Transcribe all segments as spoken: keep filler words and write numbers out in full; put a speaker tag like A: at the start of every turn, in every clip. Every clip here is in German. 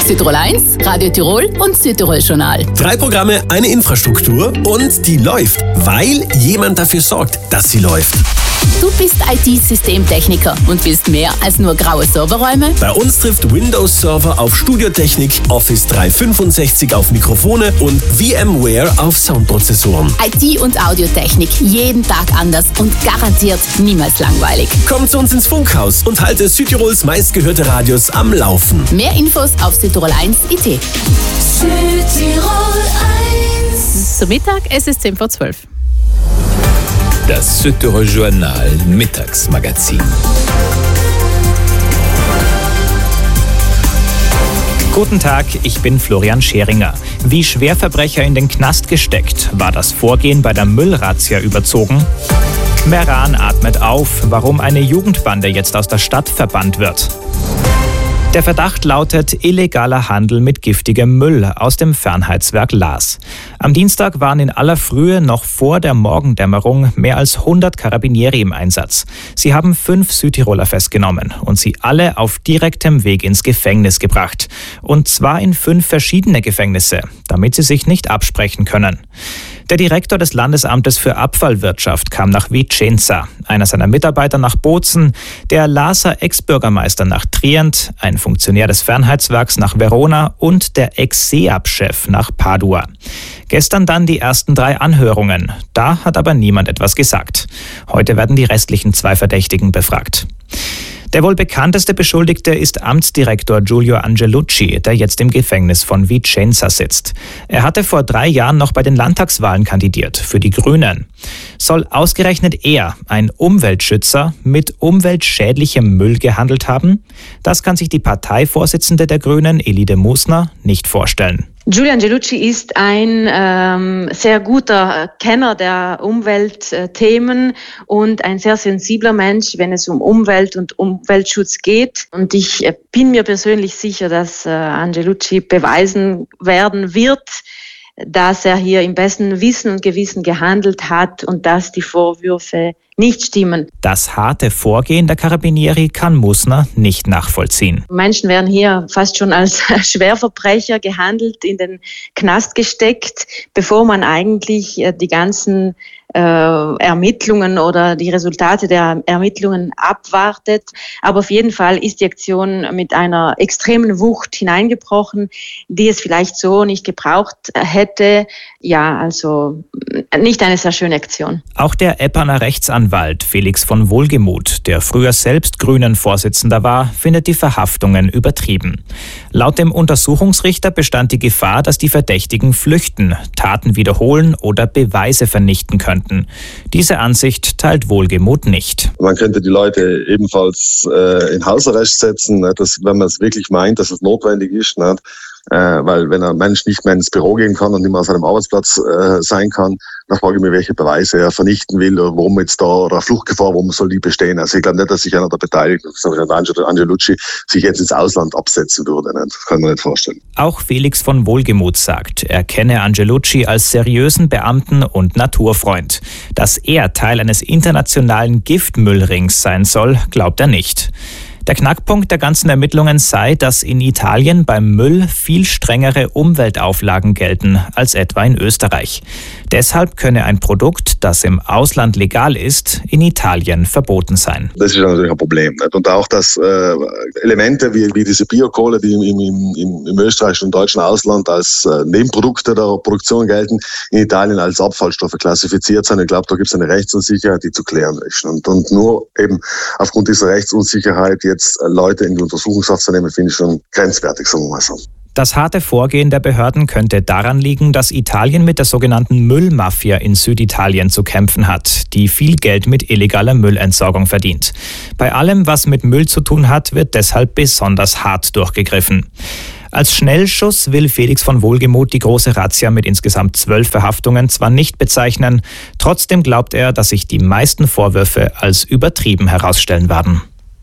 A: Südtirol eins, Radio Tirol und Südtirol Journal.
B: Drei Programme, eine Infrastruktur und die läuft, weil jemand dafür sorgt, dass sie läuft.
A: Du bist I T-Systemtechniker und willst mehr als nur graue Serverräume?
B: Bei uns trifft Windows Server auf Studiotechnik, Office dreihundertfünfundsechzig auf Mikrofone und VMware auf Soundprozessoren.
A: I T und Audiotechnik, jeden Tag anders und garantiert niemals langweilig.
B: Komm zu uns ins Funkhaus und halte Südtirols meistgehörte Radios am Laufen.
A: Mehr Infos auf Südtirol eins Punkt I T.
C: Südtirol eins.
A: Zum Mittag, es ist zehn vor zwölf.
D: Das Südtirol Journal Mittagsmagazin.
E: Guten Tag, ich bin Florian Scheringer. Wie Schwerverbrecher in den Knast gesteckt? War das Vorgehen bei der Müllrazzia überzogen? Meran atmet auf, warum eine Jugendbande jetzt aus der Stadt verbannt wird. Der Verdacht lautet illegaler Handel mit giftigem Müll aus dem Fernheitswerk Laas. Am Dienstag waren in aller Frühe noch vor der Morgendämmerung mehr als hundert Carabinieri im Einsatz. Sie haben fünf Südtiroler festgenommen und sie alle auf direktem Weg ins Gefängnis gebracht. Und zwar in fünf verschiedene Gefängnisse, damit sie sich nicht absprechen können. Der Direktor des Landesamtes für Abfallwirtschaft kam nach Vicenza, einer seiner Mitarbeiter nach Bozen, der Laaser Ex-Bürgermeister nach Trient, ein Funktionär des Fernheitswerks nach Verona und der Ex-Seab-Chef nach Padua. Gestern dann die ersten drei Anhörungen. Da hat aber niemand etwas gesagt. Heute werden die restlichen zwei Verdächtigen befragt. Der wohl bekannteste Beschuldigte ist Amtsdirektor Giulio Angelucci, der jetzt im Gefängnis von Vicenza sitzt. Er hatte vor drei Jahren noch bei den Landtagswahlen kandidiert, für die Grünen. Soll ausgerechnet er, ein Umweltschützer, mit umweltschädlichem Müll gehandelt haben? Das kann sich die Parteivorsitzende der Grünen, Elide Musner, nicht vorstellen.
F: Giulio Angelucci ist ein ähm, sehr guter Kenner der Umweltthemen und ein sehr sensibler Mensch, wenn es um Umwelt und Umweltschutz geht. Und ich äh, bin mir persönlich sicher, dass äh, Angelucci beweisen werden wird, dass er hier im besten Wissen und Gewissen gehandelt hat und dass die Vorwürfe nicht stimmen.
E: Das harte Vorgehen der Carabinieri kann Musner nicht nachvollziehen.
F: Menschen werden hier fast schon als Schwerverbrecher gehandelt, in den Knast gesteckt, bevor man eigentlich die ganzen äh, Ermittlungen oder die Resultate der Ermittlungen abwartet. Aber auf jeden Fall ist die Aktion mit einer extremen Wucht hineingebrochen, die es vielleicht so nicht gebraucht hätte. Ja, also nicht eine sehr schöne Aktion.
E: Auch der Epperner Rechtsanwalt Felix von Wohlgemuth, der früher selbst Grünen-Vorsitzender war, findet die Verhaftungen übertrieben. Laut dem Untersuchungsrichter bestand die Gefahr, dass die Verdächtigen flüchten, Taten wiederholen oder Beweise vernichten könnten. Diese Ansicht teilt Wohlgemuth nicht.
G: Man könnte die Leute ebenfalls äh, in Hausarrest setzen, ne, dass, wenn man es wirklich meint, dass es notwendig ist. Ne, äh, weil wenn ein Mensch nicht mehr ins Büro gehen kann und nicht mehr auf seinem Arbeitsplatz äh, sein kann, dann frage ich mich, welche Beweise er vernichten will oder warum jetzt da, oder Fluchtgefahr, warum soll die bestehen. Also ich glaube nicht, dass sich einer der Beteiligten, Angelucci, sich jetzt ins Ausland absetzen würde. Das kann man nicht vorstellen.
E: Auch Felix von Wohlgemuth sagt, er kenne Angelucci als seriösen Beamten und Naturfreund. Dass er Teil eines internationalen Giftmüllrings sein soll, glaubt er nicht. Der Knackpunkt der ganzen Ermittlungen sei, dass in Italien beim Müll viel strengere Umweltauflagen gelten als etwa in Österreich. Deshalb könne ein Produkt, das im Ausland legal ist, in Italien verboten sein.
G: Das ist natürlich ein Problem. Nicht? Und auch, dass äh, Elemente wie, wie diese Biokohle, die im, im, im, im österreichischen und deutschen Ausland als äh, Nebenprodukte der Produktion gelten, in Italien als Abfallstoffe klassifiziert sind. Ich glaube, da gibt es eine Rechtsunsicherheit, die zu klären ist. Und, und nur eben aufgrund dieser Rechtsunsicherheit jetzt Leute in die Untersuchungshaft zu nehmen, finde ich schon grenzwertig, sagen wir mal so.
E: Das harte Vorgehen der Behörden könnte daran liegen, dass Italien mit der sogenannten Müllmafia in Süditalien zu kämpfen hat, die viel Geld mit illegaler Müllentsorgung verdient. Bei allem, was mit Müll zu tun hat, wird deshalb besonders hart durchgegriffen. Als Schnellschuss will Felix von Wohlgemuth die große Razzia mit insgesamt zwölf Verhaftungen zwar nicht bezeichnen, trotzdem glaubt er, dass sich die meisten Vorwürfe als übertrieben herausstellen werden.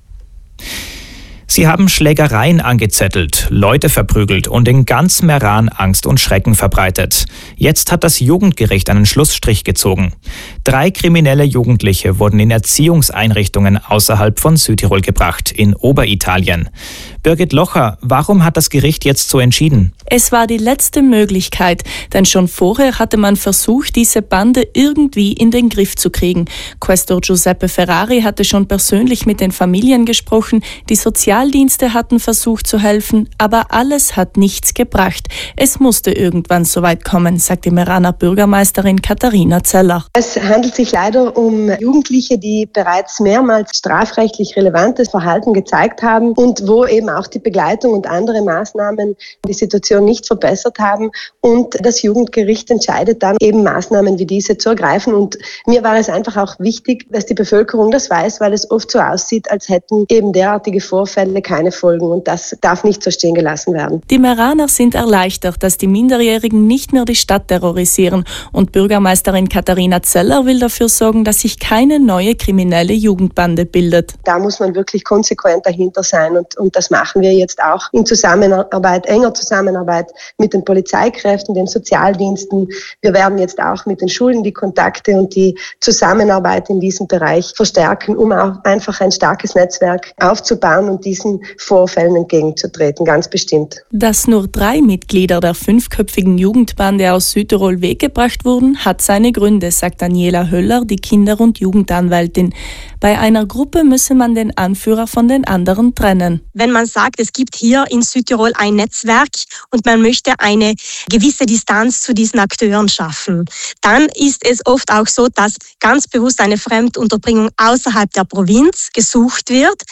E: Sie haben Schlägereien angezettelt, Leute verprügelt und in ganz Meran Angst und Schrecken verbreitet. Jetzt hat das Jugendgericht einen Schlussstrich gezogen. Drei kriminelle Jugendliche wurden in Erziehungseinrichtungen außerhalb von Südtirol gebracht, in Oberitalien. Birgit Locher, warum hat das Gericht jetzt so entschieden?
H: Es war die letzte Möglichkeit, denn schon vorher hatte man versucht, diese Bande irgendwie in den Griff zu kriegen. Questor Giuseppe Ferrari hatte schon persönlich mit den Familien gesprochen, die Sozialdienste hatten versucht zu helfen, aber alles hat nichts gebracht. Es musste irgendwann soweit kommen, sagt die Meraner Bürgermeisterin Katharina Zeller.
I: Es handelt sich leider um Jugendliche, die bereits mehrmals strafrechtlich relevantes Verhalten gezeigt haben und wo eben auch die Begleitung und andere Maßnahmen die Situation nicht verbessert haben. Und das Jugendgericht entscheidet dann eben Maßnahmen wie diese zu ergreifen. Und mir war es einfach auch wichtig, dass die Bevölkerung das weiß, weil es oft so aussieht, als hätten eben derartige Vorfälle keine Folgen. Und das darf nicht so stehen gelassen werden.
H: Die Meraner sind erleichtert, dass die Minderjährigen nicht mehr die Stadt terrorisieren. Und Bürgermeisterin Katharina Zeller will dafür sorgen, dass sich keine neue kriminelle Jugendbande bildet.
I: Da muss man wirklich konsequent dahinter sein. Und, und das machen wir jetzt auch in Zusammenarbeit, enger Zusammenarbeit mit den Polizeikräften, den Sozialdiensten. Wir werden jetzt auch mit den Schulen die Kontakte und die Zusammenarbeit in diesem Bereich verstärken, um auch einfach ein starkes Netzwerk aufzubauen und diesen Vorfällen entgegenzutreten, ganz bestimmt.
H: Dass nur drei Mitglieder der fünfköpfigen Jugendbande aus Südtirol weggebracht wurden, hat seine Gründe, sagt Daniela Höller, die Kinder- und Jugendanwältin. Bei einer Gruppe müsse man den Anführer von den anderen trennen.
J: Wenn man sagt, es gibt hier in Südtirol ein Netzwerk und man möchte eine gewisse Distanz zu diesen Akteuren schaffen, dann ist es oft auch so, dass ganz bewusst eine Fremdunterbringung außerhalb der Provinz gesucht wird.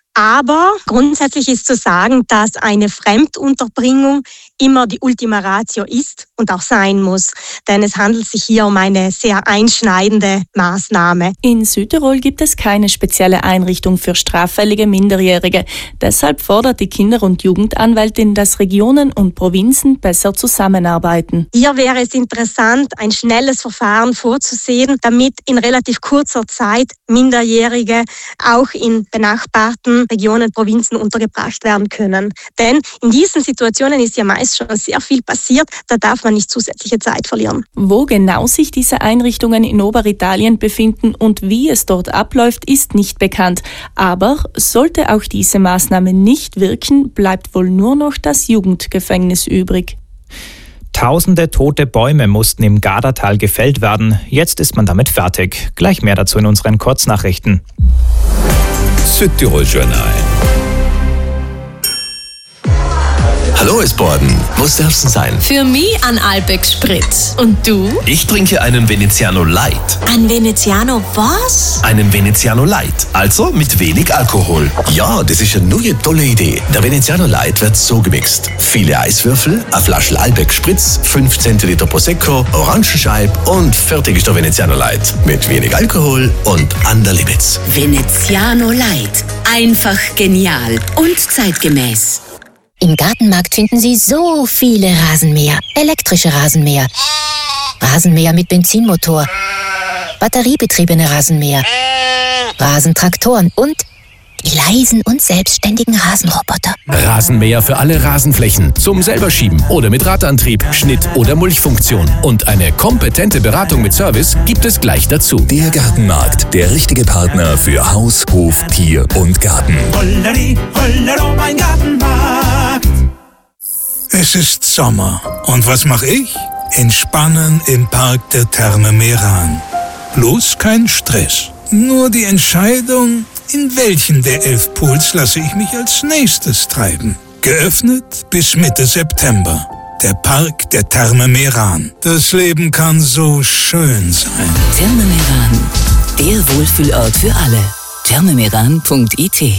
J: Aber grundsätzlich ist zu sagen, dass eine Fremdunterbringung immer die Ultima Ratio ist und auch sein muss. Denn es handelt sich hier um eine sehr einschneidende Maßnahme.
H: In Südtirol gibt es keine spezielle Einrichtung für straffällige Minderjährige. Deshalb fordert die Kinder- und Jugendanwältin, dass Regionen und Provinzen besser zusammenarbeiten.
J: Hier wäre es interessant, ein schnelles Verfahren vorzusehen, damit in relativ kurzer Zeit Minderjährige auch in benachbarten Regionen, Provinzen untergebracht werden können. Denn in diesen Situationen ist ja meist schon sehr viel passiert, da darf man nicht zusätzliche Zeit verlieren.
H: Wo genau sich diese Einrichtungen in Oberitalien befinden und wie es dort abläuft, ist nicht bekannt. Aber sollte auch diese Maßnahme nicht wirken, bleibt wohl nur noch das Jugendgefängnis übrig.
E: Tausende tote Bäume mussten im Gardatal gefällt werden. Jetzt ist man damit fertig. Gleich mehr dazu in unseren Kurznachrichten.
D: Südtirol Journal.
B: Hallo Esborden, was darf's denn sein?
A: Für mich ein Albeck Spritz. Und du?
B: Ich trinke einen Veneziano Light.
A: Ein Veneziano was?
B: Einen Veneziano Light, also mit wenig Alkohol. Ja, das ist eine neue tolle Idee. Der Veneziano Light wird so gemixt. Viele Eiswürfel, eine Flasche Albeck Spritz, fünf Zentiliter Prosecco, Orangenscheib und fertig ist der Veneziano Light. Mit wenig Alkohol und an der Limits.
A: Veneziano Light. Einfach genial und zeitgemäß.
K: Im Gartenmarkt finden Sie so viele Rasenmäher. Elektrische Rasenmäher, Rasenmäher mit Benzinmotor, batteriebetriebene Rasenmäher, Rasentraktoren und die leisen und selbstständigen Rasenroboter.
B: Rasenmäher für alle Rasenflächen, zum selberschieben oder mit Radantrieb, Schnitt- oder Mulchfunktion. Und eine kompetente Beratung mit Service gibt es gleich dazu.
L: Der Gartenmarkt, der richtige Partner für Haus, Hof, Tier und Garten.
M: Holleri, hollero, mein Gartenmarkt. Es ist Sommer. Und was mache ich? Entspannen im Park der Therme Meran. Bloß kein Stress. Nur die Entscheidung, in welchen der elf Pools lasse ich mich als nächstes treiben. Geöffnet bis Mitte September. Der Park der Therme Meran. Das Leben kann so schön sein.
A: Therme Meran, der Wohlfühlort für alle. thermemeran punkt i t.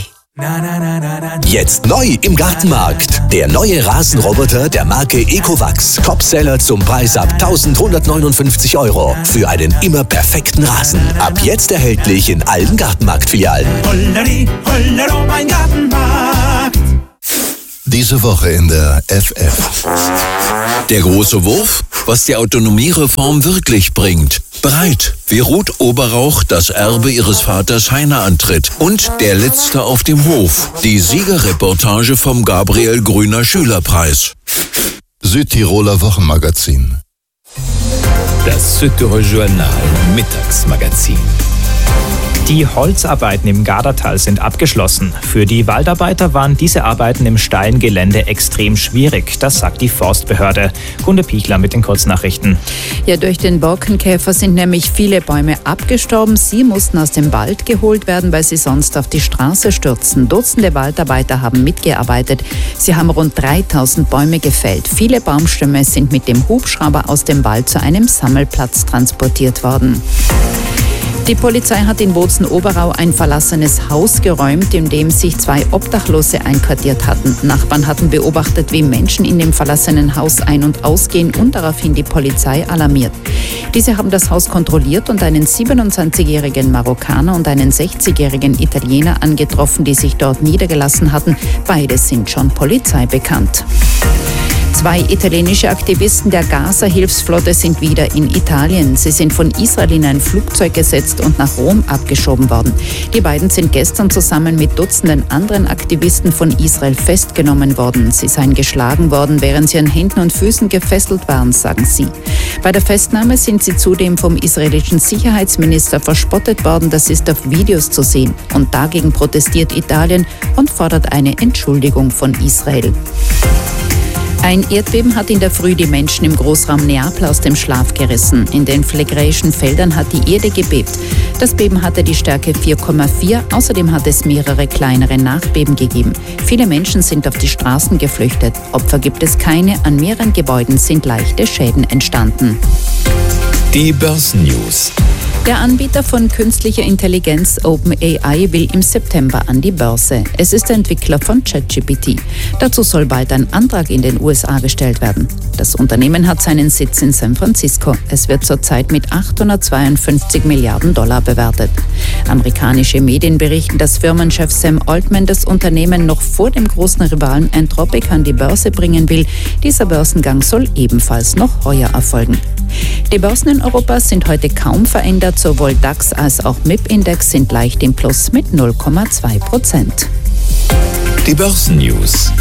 B: Jetzt neu im Gartenmarkt. Der neue Rasenroboter der Marke Ecovacs. Topseller zum Preis ab eintausendeinhundertneunundfünfzig Euro. Für einen immer perfekten Rasen. Ab jetzt erhältlich in allen Gartenmarktfilialen.
M: Holleri, hollero, mein Gartenmarkt.
L: Diese Woche in der F F.
N: Der große Wurf, was die Autonomiereform wirklich bringt. Breit, wie Ruth Oberrauch das Erbe ihres Vaters Heiner antritt. Und der Letzte auf dem Hof. Die Siegerreportage vom Gabriel Grüner Schülerpreis.
L: Südtiroler Wochenmagazin.
D: Das Südtirol Journal Mittagsmagazin.
E: Die Holzarbeiten im Gardatal sind abgeschlossen. Für die Waldarbeiter waren diese Arbeiten im steilen Gelände extrem schwierig. Das sagt die Forstbehörde. Gunde Pichler mit den Kurznachrichten.
O: Ja, durch den Borkenkäfer sind nämlich viele Bäume abgestorben. Sie mussten aus dem Wald geholt werden, weil sie sonst auf die Straße stürzen. Dutzende Waldarbeiter haben mitgearbeitet. Sie haben rund dreitausend Bäume gefällt. Viele Baumstämme sind mit dem Hubschrauber aus dem Wald zu einem Sammelplatz transportiert worden. Die Polizei hat in Bozen-Oberau ein verlassenes Haus geräumt, in dem sich zwei Obdachlose einquartiert hatten. Nachbarn hatten beobachtet, wie Menschen in dem verlassenen Haus ein- und ausgehen und daraufhin die Polizei alarmiert. Diese haben das Haus kontrolliert und einen siebenundzwanzigjährigen Marokkaner und einen sechzigjährigen Italiener angetroffen, die sich dort niedergelassen hatten. Beide sind schon Polizei bekannt. Zwei italienische Aktivisten der Gaza-Hilfsflotte sind wieder in Italien. Sie sind von Israel in ein Flugzeug gesetzt und nach Rom abgeschoben worden. Die beiden sind gestern zusammen mit Dutzenden anderen Aktivisten von Israel festgenommen worden. Sie seien geschlagen worden, während sie an Händen und Füßen gefesselt waren, sagen sie. Bei der Festnahme sind sie zudem vom israelischen Sicherheitsminister verspottet worden. Das ist auf Videos zu sehen. Und dagegen protestiert Italien und fordert eine Entschuldigung von Israel. Ein Erdbeben hat in der Früh die Menschen im Großraum Neapel aus dem Schlaf gerissen. In den phlegräischen Feldern hat die Erde gebebt. Das Beben hatte die Stärke vier Komma vier. Außerdem hat es mehrere kleinere Nachbeben gegeben. Viele Menschen sind auf die Straßen geflüchtet. Opfer gibt es keine. An mehreren Gebäuden sind leichte Schäden entstanden.
D: Die Börsennews.
O: Der Anbieter von künstlicher Intelligenz OpenAI will im September an die Börse. Es ist der Entwickler von ChatGPT. Dazu soll bald ein Antrag in den U S A gestellt werden. Das Unternehmen hat seinen Sitz in San Francisco. Es wird zurzeit mit achthundertzweiundfünfzig Milliarden Dollar bewertet. Amerikanische Medien berichten, dass Firmenchef Sam Altman das Unternehmen noch vor dem großen Rivalen Anthropic an die Börse bringen will. Dieser Börsengang soll ebenfalls noch heuer erfolgen. Die Börsen in Europa sind heute kaum verändert. Sowohl DAX als auch M I P-Index sind leicht im Plus mit null Komma zwei Prozent.
D: Die Börsennews.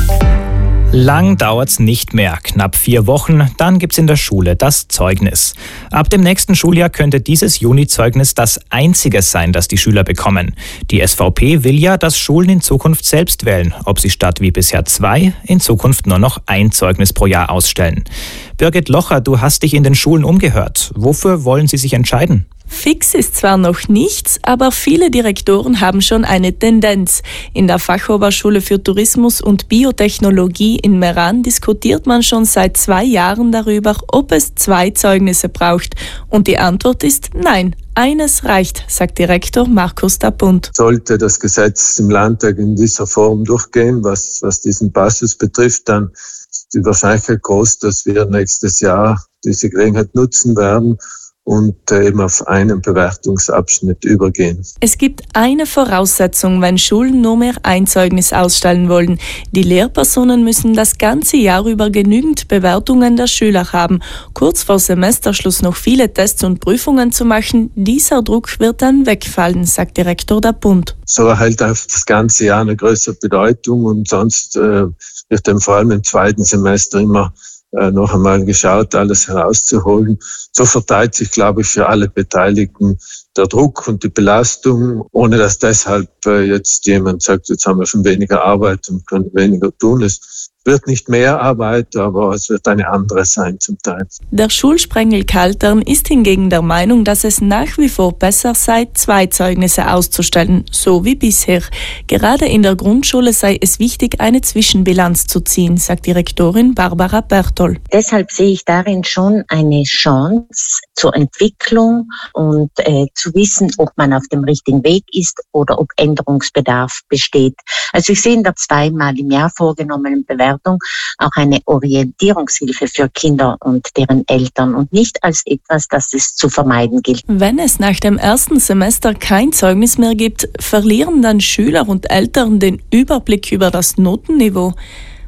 E: Lang dauert's nicht mehr, knapp vier Wochen, dann gibt's in der Schule das Zeugnis. Ab dem nächsten Schuljahr könnte dieses Juni-Zeugnis das einzige sein, das die Schüler bekommen. Die S V P will ja, dass Schulen in Zukunft selbst wählen, ob sie statt wie bisher zwei, in Zukunft nur noch ein Zeugnis pro Jahr ausstellen. Birgit Locher, du hast dich in den Schulen umgehört. Wofür wollen sie sich entscheiden?
H: Fix ist zwar noch nichts, aber viele Direktoren haben schon eine Tendenz. In der Fachoberschule für Tourismus und Biotechnologie in Meran diskutiert man schon seit zwei Jahren darüber, ob es zwei Zeugnisse braucht. Und die Antwort ist nein. Eines reicht, sagt Direktor Markus Dapunt.
P: Sollte das Gesetz im Landtag in dieser Form durchgehen, was, was diesen Passus betrifft, dann ist die Wahrscheinlichkeit groß, dass wir nächstes Jahr diese Gelegenheit nutzen werden und eben auf einen Bewertungsabschnitt übergehen.
H: Es gibt eine Voraussetzung, wenn Schulen nur mehr ein Zeugnis ausstellen wollen. Die Lehrpersonen müssen das ganze Jahr über genügend Bewertungen der Schüler haben. Kurz vor Semesterschluss noch viele Tests und Prüfungen zu machen, dieser Druck wird dann wegfallen, sagt Direktor Dapunt.
P: So erhält einfach das ganze Jahr eine größere Bedeutung und sonst äh, wird dann vor allem im zweiten Semester immer äh, noch einmal geschaut, alles herauszuholen. So verteilt sich, glaube ich, für alle Beteiligten der Druck und die Belastung, ohne dass deshalb äh, jetzt jemand sagt, jetzt haben wir schon weniger Arbeit und können weniger tun. Es wird nicht mehr Arbeit, aber es wird eine andere sein zum Teil.
H: Der Schulsprengel Kaltern ist hingegen der Meinung, dass es nach wie vor besser sei, zwei Zeugnisse auszustellen, so wie bisher. Gerade in der Grundschule sei es wichtig, eine Zwischenbilanz zu ziehen, sagt Direktorin Barbara Bertol.
Q: Deshalb sehe ich darin schon eine Chance zur Entwicklung und äh, zu wissen, ob man auf dem richtigen Weg ist oder ob Änderungsbedarf besteht. Also ich sehe in der zweimal im Jahr vorgenommenen Bewerbung auch eine Orientierungshilfe für Kinder und deren Eltern und nicht als etwas, das es zu vermeiden gilt.
H: Wenn es nach dem ersten Semester kein Zeugnis mehr gibt, verlieren dann Schüler und Eltern den Überblick über das Notenniveau.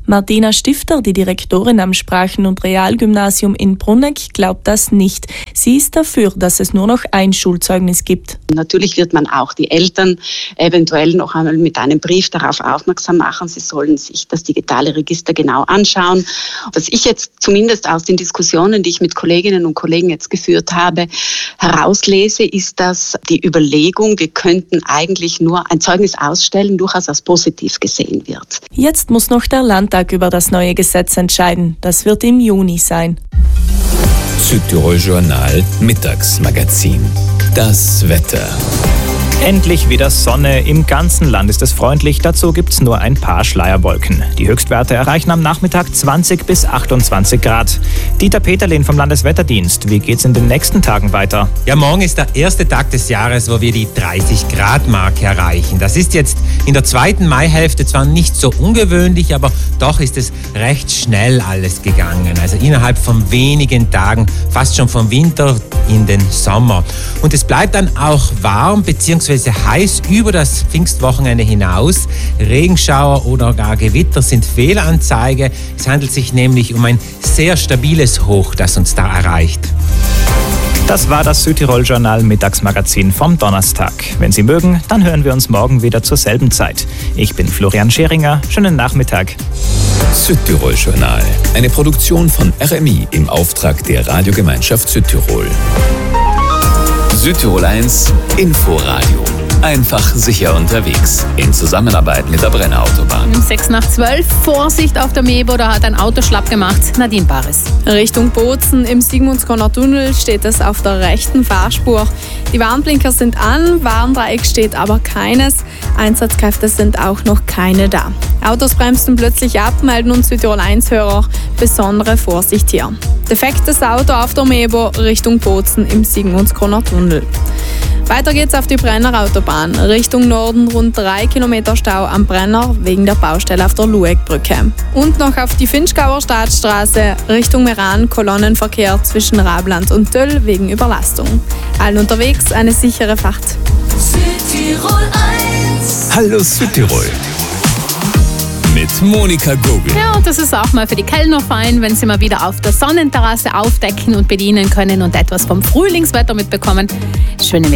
H: Martina Stifter, die Direktorin am Sprachen- und Realgymnasium in Brunegg, glaubt das nicht. Sie ist dafür, dass es nur noch ein Schulzeugnis gibt.
R: Natürlich wird man auch die Eltern eventuell noch einmal mit einem Brief darauf aufmerksam machen. Sie sollen sich das digitale Register genau anschauen. Was ich jetzt zumindest aus den Diskussionen, die ich mit Kolleginnen und Kollegen jetzt geführt habe, herauslese, ist, dass die Überlegung, wir könnten eigentlich nur ein Zeugnis ausstellen, durchaus als positiv gesehen wird.
H: Jetzt muss noch der Landtag über das neue Gesetz entscheiden. Das wird im Juni sein.
D: Südtirol Journal Mittagsmagazin. Das Wetter.
E: Endlich wieder Sonne. Im ganzen Land ist es freundlich. Dazu gibt es nur ein paar Schleierwolken. Die Höchstwerte erreichen am Nachmittag zwanzig bis achtundzwanzig Grad. Dieter Peterlin vom Landeswetterdienst. Wie geht's in den nächsten Tagen weiter?
S: Ja, morgen ist der erste Tag des Jahres, wo wir die dreißig Grad Marke erreichen. Das ist jetzt in der zweiten Maihälfte zwar nicht so ungewöhnlich, aber doch ist es recht schnell alles gegangen. Also innerhalb von wenigen Tagen, fast schon vom Winter in den Sommer. Und es bleibt dann auch warm bzw. heiß über das Pfingstwochenende hinaus. Regenschauer oder gar Gewitter sind Fehlanzeige. Es handelt sich nämlich um ein sehr stabiles Hoch, das uns da erreicht.
E: Das war das Südtirol Journal Mittagsmagazin vom Donnerstag. Wenn Sie mögen, dann hören wir uns morgen wieder zur selben Zeit. Ich bin Florian Scheringer. Schönen Nachmittag.
D: Südtirol Journal, eine Produktion von R M I im Auftrag der Radiogemeinschaft Südtirol. Südtirol eins Inforadio. Einfach sicher unterwegs. In Zusammenarbeit mit der Brenner Autobahn.
T: sechs nach zwölf. Vorsicht auf der Mebe, da hat ein Auto schlapp gemacht. Nadine Baris.
U: Richtung Bozen im Sigmundskorner Tunnel steht es auf der rechten Fahrspur. Die Warnblinker sind an, Warndreieck steht aber keines. Einsatzkräfte sind auch noch keine da. Autos bremsen plötzlich ab, melden uns Südtirol eins Hörer besondere Vorsicht hier. Defektes Auto auf der Mebo Richtung Bozen im Sigmundskorner Tunnel. Weiter geht's auf die Brenner Autobahn. Richtung Norden rund drei Kilometer Stau am Brenner wegen der Baustelle auf der Lueckbrücke. Und noch auf die Finchgauer Staatsstraße Richtung Meran Kolonnenverkehr zwischen Rabland und Töll wegen Überlastung. Allen unterwegs eine sichere Fahrt.
C: Südtirol eins.
D: Hallo Südtirol. Mit Monika Gogel.
T: Ja, und das ist auch mal für die Kellner fein, wenn sie mal wieder auf der Sonnenterrasse aufdecken und bedienen können und etwas vom Frühlingswetter mitbekommen. Schöne